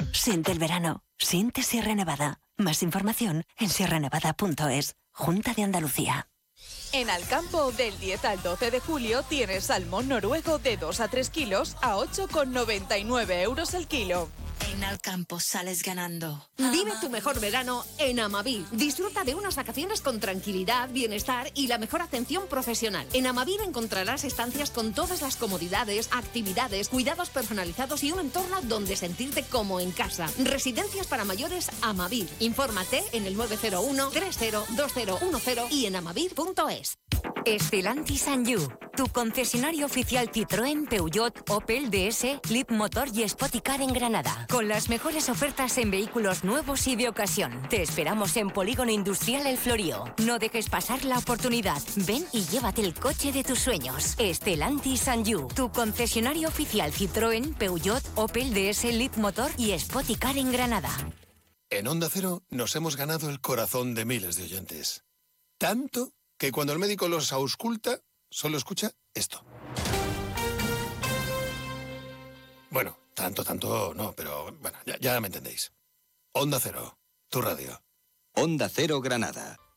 Siente el verano. Siente Sierra Nevada. Más información en sierranevada.es. Junta de Andalucía. En Alcampo, del 10 al 12 de julio, tienes salmón noruego de 2 a 3 kilos a 8,99 euros el kilo. En Alcampo sales ganando. Vive tu mejor verano en Amavir. Disfruta de unas vacaciones con tranquilidad, bienestar y la mejor atención profesional. En Amavir encontrarás estancias con todas las comodidades, actividades, cuidados personalizados y un entorno donde sentirte como en casa. Residencias para mayores Amavir. Infórmate en el 901 302010 y en amavir.es. Stellantis Sanyu, tu concesionario oficial Citroën, Peugeot, Opel, DS, Leapmotor y Spoticar en Granada. Con las mejores ofertas en vehículos nuevos y de ocasión. Te esperamos en Polígono Industrial El Florío. No dejes pasar la oportunidad. Ven y llévate el coche de tus sueños. Stellantis Sanyu, tu concesionario oficial Citroën, Peugeot, Opel, DS, Leapmotor y Spoticar en Granada. En Onda Cero nos hemos ganado el corazón de miles de oyentes. Tanto que cuando el médico los ausculta, solo escucha esto. Bueno, tanto no, pero bueno, ya me entendéis. Onda Cero, tu radio. Onda Cero Granada.